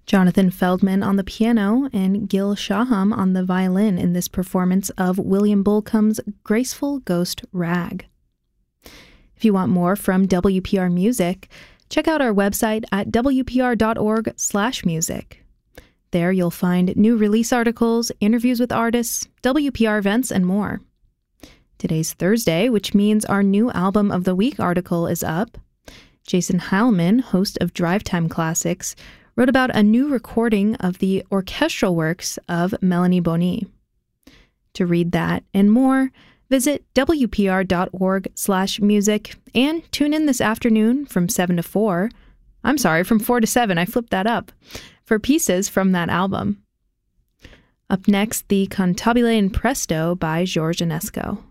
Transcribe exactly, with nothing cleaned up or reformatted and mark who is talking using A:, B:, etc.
A: Jonathan Feldman on the piano and Gil Shaham on the violin in this performance of William Bolcom's Graceful Ghost Rag. If you want more from W P R Music, check out our website at w p r dot org slash music. There you'll find new release articles, interviews with artists, W P R events, and more. Today's Thursday, which means our new Album of the Week article is up. Jason Heilman, host of Drive Time Classics, wrote about a new recording of the orchestral works of Melanie Bonny. To read that and more, visit w p r dot org slash music and tune in this afternoon from seven to four. I'm sorry, from four to seven, I flipped that up, for pieces from that album. Up next, the Cantabile in Presto by George Enesco.